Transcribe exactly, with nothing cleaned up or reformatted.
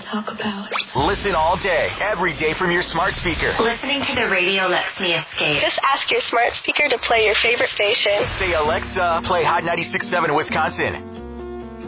talk about. Listen all day, every day from your smart speaker. Listening to the radio lets me escape. Just ask your smart speaker to play your favorite station. Say, Alexa, play Hot ninety-six point seven Wisconsin.